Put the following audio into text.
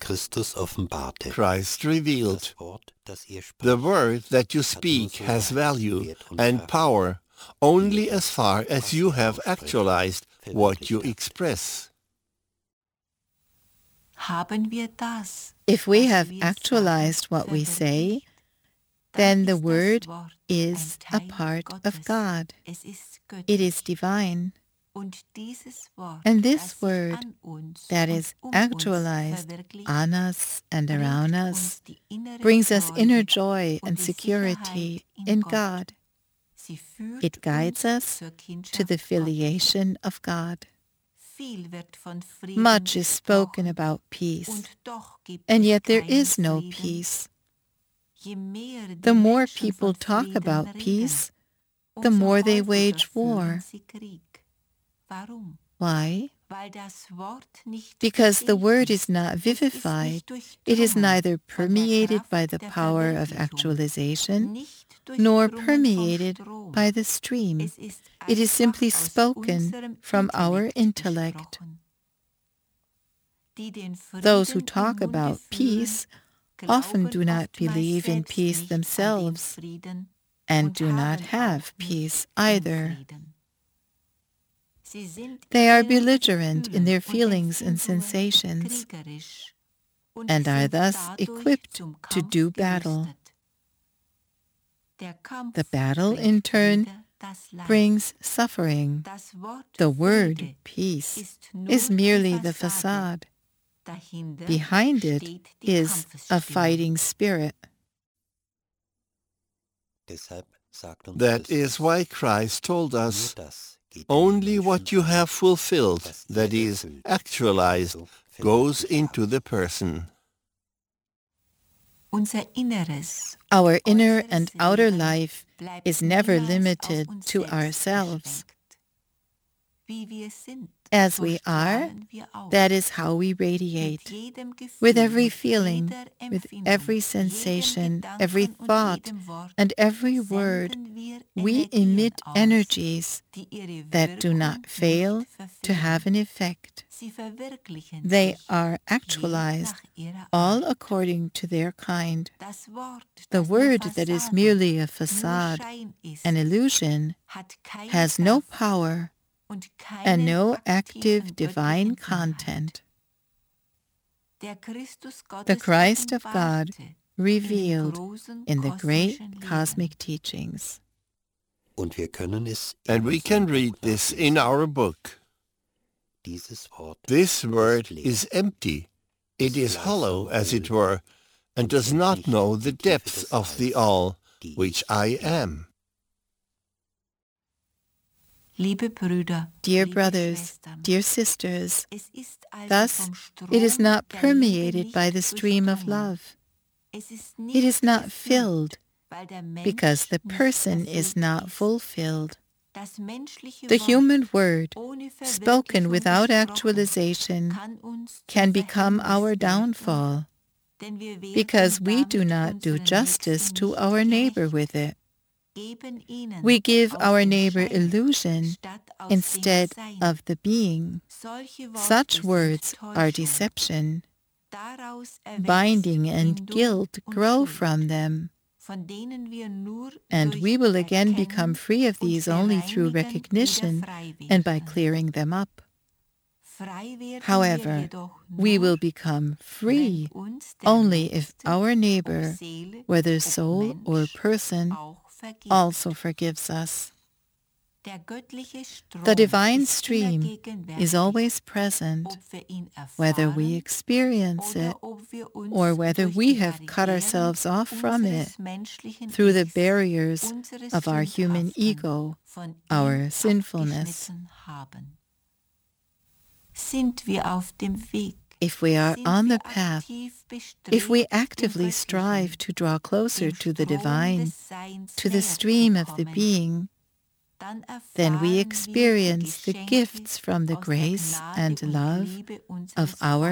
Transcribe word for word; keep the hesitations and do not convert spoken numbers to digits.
Christus offenbarte. Christ revealed. Das Wort, das ihr sprecht, The word that you speak has value and power only as far as you have actualized what you express. Haben wir das, If we was have wir actualized sagen, what we say, verwirklicht, then dann the ist das word Wort is ein a Teil part Gottes. of God. Es ist It is göttlich. divine. Und dieses Wort, And das this sich word an uns that und is um actualized uns verwirklicht, on us and bringt around uns us die innere brings us Freude inner joy und and die security Sicherheit in Gott. God. Sie führt It guides uns us zur to Kindschaft the Gottes. filiation of God. Viel wird von Frieden Much is spoken gesprochen, about peace, und doch gibt and es yet there keinen is no Frieden. peace. Je mehr die The more Menschen people von talk Frieden about reden, peace, the umso more they häufiger wage führen war. sie Krieg. Warum? Why? Weil das Wort nicht Because the belebt word ist. is not Es ist vivified. nicht It is durchdrungen neither von der permeated Kraft by the der power of Verwirklichung, actualization, nicht nor durchdrungen vom permeated Strom. by the stream. Es ist It is einfach simply aus spoken unserem from our Intellekt intellect. gesprochen. Die den Those who Frieden talk im Munde about führen, peace often glauben do not oftmals believe in selbst peace nicht an den themselves Frieden and und do not haben have auch peace nicht den either. Frieden. Sie sind They in are ihren belligerent in Gefühlen their und feelings and Empfindungen sensations kriegerisch und and are sind thus dadurch equipped zum to Kampf do battle. gerüstet. Der Kampf The battle, bringt in turn, wieder das Leid. brings suffering. Das Wort The word, Friede peace, ist nur is merely die the Fassade. facade. Dahinter Behind it steht die is a Kampfesstimmung. fighting spirit. Deshalb sagt uns That Christus, is why Christ told nur us, das geht only den what you Menschen an, have fulfilled, was ihr that is, erfüllt, actualized, also goes verwirklicht into habt. the person. Unser Inneres, Our inner äußeres and outer Leben life bleibt is never niemals auf limited uns to selbst ourselves. beschränkt. Wie wir sind, As so we are, strahlen wir aus. that is how we Mit radiate. jedem Gefühl, With every mit feeling, jeder with Empfindung, every jedem sensation, Gedanken every und thought, jedem Wort and every word, senden wir we Energien emit aus, energies die ihre that do Wirkung not fail nicht to have verfehlen. an effect. Sie verwirklichen They sich, are je actualized, nach ihrer all Art. according to their kind. Das Wort, The das nur word that is Fassade, merely a nur facade, Schein ist, an illusion, hat keine has no Kraft power und and keinen no aktiven active divine göttlichen Inhalt. content. Der Christus The Gottes Christ of God offenbarte in den revealed großen in the great kosmischen Lehren. cosmic teachings. Und wir können es in And we unserem can read Buch this in nachlesen. our book. Dieses Wort This word leer, is empty. It is gleich hollow, so as it hohl, were, and und does kennt not nicht know die the Tiefe depths des of the Alls, all, die which ich I bin. am. Liebe Brüder, Dear liebe brothers, Schwestern, dear sisters, es ist also thus vom Strom it is not der Liebe permeated by nicht the stream of durchdrungen. love. Es ist It nicht is not gefüllt, filled weil der Mensch because the nicht person is erfüllt not ist. fulfilled. Das menschliche The Wort, human word, ohne spoken Verwirklichung without gesprochen, actualization, kann uns can zum become Verhängnis our werden, downfall denn wir werden because we do damit not do unseren justice Nächsten to nicht our neighbor gerecht, with it. geben ihnen We give aus our dem neighbor Schein illusion statt aus instead dem Sein. of the being. Solche Worte Such words sind are Täuschung. deception. Daraus erwächst Binding and Bindung guilt und grow Schuld, from them, von denen wir nur and durch we will again Erkennen become free of und these only through Bereinigen recognition wieder frei and by werden. clearing them up. Frei werden wir However, jedoch we nur, will become free wenn uns der only if Nächste, our ob neighbor, Seele, whether ob soul or Mensch, person, auch vergibt. also forgives us. Der göttliche Strom The divine ist stream immer gegenwärtig, is always present, ob wir ihn whether we erfahren experience it oder ob wir uns or whether durch we die have cut Barrieren ourselves off from it unseres menschlichen through the Ichs, barriers unseres of our human Sündhaften, ego, von our ihm sinfulness. abgeschnitten haben. Sind wir auf dem Weg? If we are Sind on wir the path, aktiv if we bestrebt, dem actively strive Göttlichen, to draw closer dem to the Strom divine, des Seins to the näher stream zu of the kommen, being, dann then erfahren we wir die experience the Geschenke gifts from the aus der grace Gnade and und love Liebe of unseres our